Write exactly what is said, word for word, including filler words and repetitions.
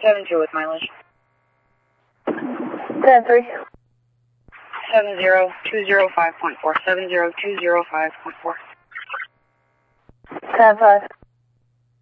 Seven two with mileage. Ten three. Seven zero two zero five point four. Seven zero two zero five point four. Ten five.